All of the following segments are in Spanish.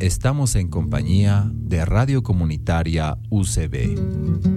Estamos en compañía de Radio Comunitaria UCB.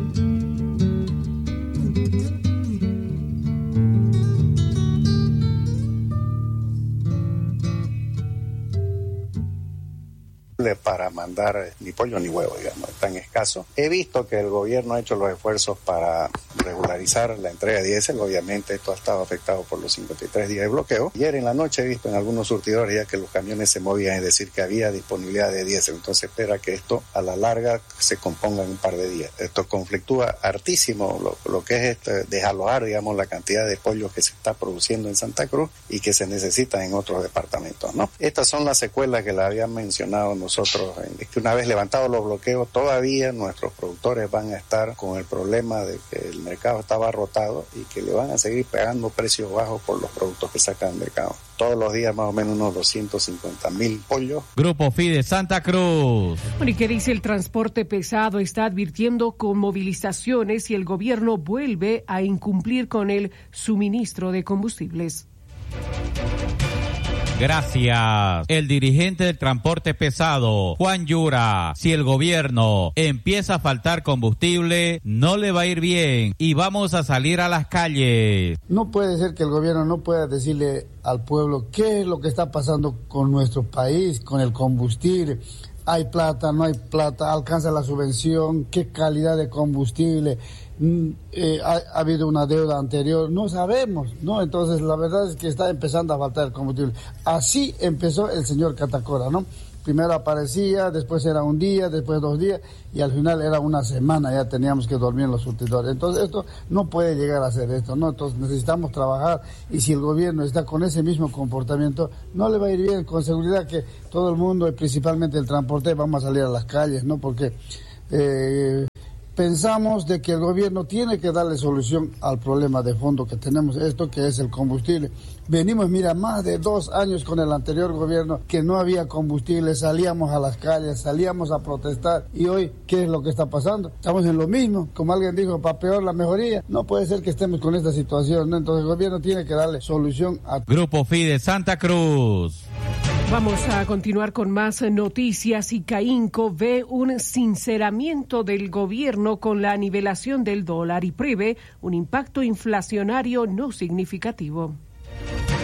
Para mandar ni pollo ni huevo, digamos, es tan escaso. He visto que el gobierno ha hecho los esfuerzos para regularizar la entrega de diésel. Obviamente esto ha estado afectado por los 53 días de bloqueo. Ayer en la noche he visto en algunos surtidores ya que los camiones se movían, es decir, que había disponibilidad de diésel. Entonces espera que esto a la larga se componga en un par de días. Esto conflictúa hartísimo lo que es desalojar, digamos, la cantidad de pollo que se está produciendo en Santa Cruz y que se necesita en otros departamentos, ¿no? Estas son las secuelas que la habían mencionado nosotros. Es que una vez levantados los bloqueos, todavía nuestros productores van a estar con el problema de que el mercado está abarrotado y que le van a seguir pagando precios bajos por los productos que sacan del mercado. Todos los días más o menos unos 250,000 pollos. Grupo FIDE Santa Cruz. Bueno, ¿y qué dice el transporte pesado? Está advirtiendo con movilizaciones y el gobierno vuelve a incumplir con el suministro de combustibles. Gracias. El dirigente del transporte pesado, Juan Yura, si el gobierno empieza a faltar combustible, no le va a ir bien y vamos a salir a las calles. No puede ser que el gobierno no pueda decirle al pueblo qué es lo que está pasando con nuestro país, con el combustible. Hay plata, no hay plata, alcanza la subvención, qué calidad de combustible. Ha habido una deuda anterior, no sabemos, ¿no? Entonces la verdad es que está empezando a faltar el combustible. Así empezó el señor Catacora, ¿no? Primero aparecía, después era un día, después 2 días y al final era una semana, ya teníamos que dormir en los surtidores. Entonces esto no puede llegar a ser esto, ¿no? Entonces necesitamos trabajar y si el gobierno está con ese mismo comportamiento, no le va a ir bien. Con seguridad que todo el mundo y principalmente el transporte vamos a salir a las calles, ¿no? Porque pensamos de que el gobierno tiene que darle solución al problema de fondo que tenemos, esto que es el combustible. Venimos, mira, más de 2 años con el anterior gobierno que no había combustible, salíamos a las calles, salíamos a protestar y hoy, ¿qué es lo que está pasando? Estamos en lo mismo, como alguien dijo, para peor la mejoría. No puede ser que estemos con esta situación, ¿no? Entonces el gobierno tiene que darle solución a... Grupo FIDE Santa Cruz. Vamos a continuar con más noticias y CAINCO ve un sinceramiento del gobierno con la nivelación del dólar y prevé un impacto inflacionario no significativo.